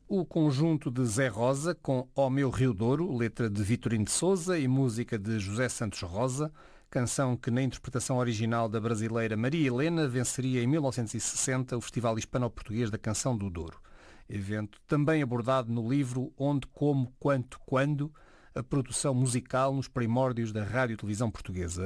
O conjunto de Zé Rosa, com Ó Meu Rio Douro, letra de Vitorino de Souza e música de José Santos Rosa, canção que na interpretação original da brasileira Maria Helena venceria em 1960 o Festival Hispano-Português da Canção do Douro. Evento também abordado no livro Onde, Como, Quanto, Quando, a produção musical nos primórdios da Rádio e Televisão Portuguesa,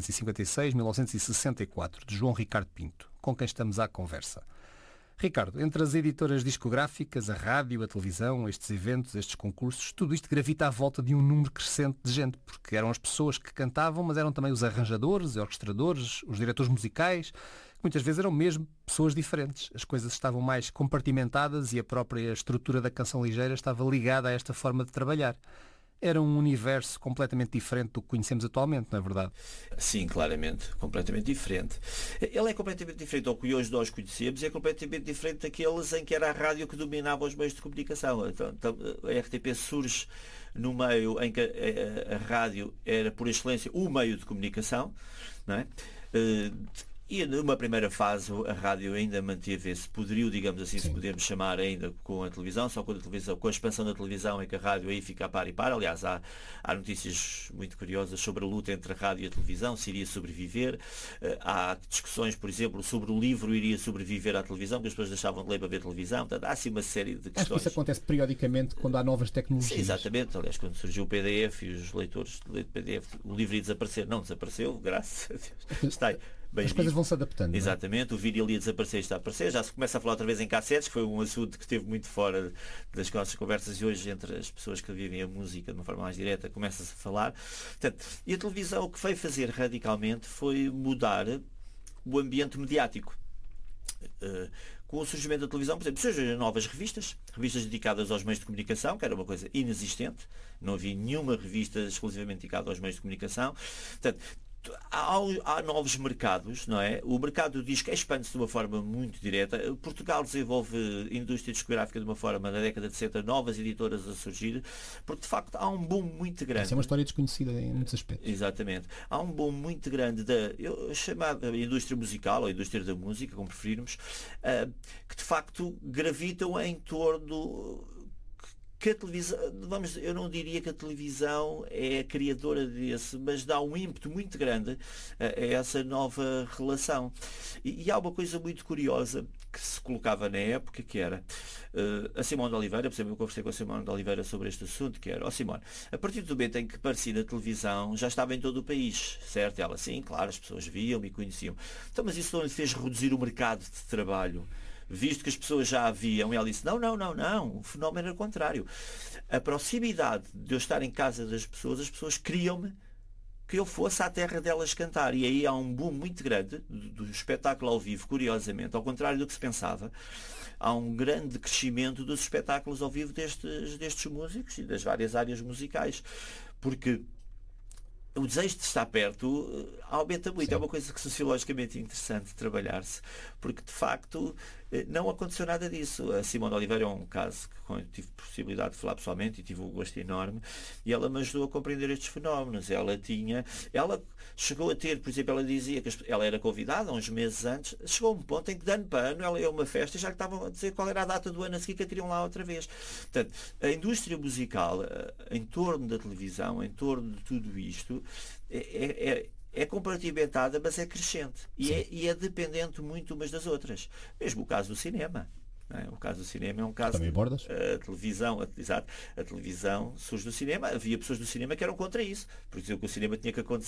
1956-1964, de João Ricardo Pinto, com quem estamos à conversa. Ricardo, entre as editoras discográficas, a rádio, a televisão, estes eventos, estes concursos, tudo isto gravita à volta de um número crescente de gente, porque eram as pessoas que cantavam, mas eram também os arranjadores, os orquestradores, os diretores musicais, que muitas vezes eram mesmo pessoas diferentes. As coisas estavam mais compartimentadas e a própria estrutura da canção ligeira estava ligada a esta forma de trabalhar. Era um universo completamente diferente do que conhecemos atualmente, não é verdade? Sim, claramente, completamente diferente. Ele é completamente diferente ao que hoje nós conhecemos e é completamente diferente daqueles em que era a rádio que dominava os meios de comunicação. Então, a RTP surge no meio em que a rádio era, por excelência, o meio de comunicação, não é? E numa primeira fase a rádio ainda manteve esse poderio, digamos assim, se podemos chamar ainda com a televisão, só com a televisão, com a expansão da televisão é que a rádio aí fica a par e par. Aliás, há notícias muito curiosas sobre a luta entre a rádio e a televisão, se iria sobreviver. Há discussões, por exemplo, sobre o livro iria sobreviver à televisão, que as pessoas deixavam de ler para ver televisão. Portanto, há assim uma série de questões. Acho que isso acontece periodicamente quando há novas tecnologias. Sim, exatamente. Aliás, quando surgiu o PDF e os leitores de PDF, o livro ia desaparecer. Não desapareceu, graças a Deus. Está aí. As coisas vão se adaptando. Exatamente, não é? O vídeo ia desaparecer e está a aparecer. Já se começa a falar outra vez em cassetes, que foi um assunto que esteve muito fora das nossas conversas e hoje entre as pessoas que vivem a música de uma forma mais direta começa-se a falar. Portanto, e a televisão o que veio fazer radicalmente foi mudar o ambiente mediático. Com o surgimento da televisão, por exemplo, surgem novas revistas dedicadas aos meios de comunicação, que era uma coisa inexistente, não havia nenhuma revista exclusivamente dedicada aos meios de comunicação. Portanto, há novos mercados, não é? O mercado do disco expande-se de uma forma muito direta. Portugal desenvolve indústria discográfica de uma forma, na década de 70, novas editoras a surgir, porque de facto há um boom muito grande. Essa é uma história desconhecida em muitos aspectos. Exatamente. Há um boom muito grande da chamada indústria musical, ou indústria da música, como preferirmos, que de facto gravitam em torno que a televisão, eu não diria que a televisão é a criadora desse, mas dá um ímpeto muito grande a essa nova relação. E há uma coisa muito curiosa que se colocava na época, que era a Simone de Oliveira, por exemplo, eu conversei com a Simone de Oliveira sobre este assunto, que era, Simone, a partir do momento em que apareci na televisão, já estava em todo o país, certo? Ela, sim, claro, as pessoas viam-me e conheciam. Então, mas isso não lhe fez reduzir o mercado de trabalho? Visto que as pessoas já a viam, e ela disse, não, o fenómeno era o contrário. A proximidade de eu estar em casa das pessoas, as pessoas queriam-me que eu fosse à terra delas cantar. E aí há um boom muito grande do espetáculo ao vivo, curiosamente, ao contrário do que se pensava. Há um grande crescimento dos espetáculos ao vivo destes músicos e das várias áreas musicais. Porque o desejo de estar perto aumenta muito. Sim. É uma coisa que sociologicamente é interessante trabalhar-se, porque de facto não aconteceu nada disso. A Simone de Oliveira é um caso que eu tive possibilidade de falar pessoalmente e tive um gosto enorme, e ela me ajudou a compreender estes fenómenos. Ela chegou a ter, por exemplo, ela dizia que ela era convidada uns meses antes, chegou a um ponto em que de ano para ano ela ia a uma festa e já lhe estavam a dizer qual era a data do ano a seguir que a queriam lá outra vez. Portanto, a indústria musical em torno da televisão, em torno de tudo isto, é compartimentada, mas é crescente e é dependente muito umas das outras. Mesmo o caso do cinema. O caso do cinema é um caso. Também abordas? A televisão surge do cinema. Havia pessoas do cinema que eram contra isso, porque diziam que o cinema tinha que acontecer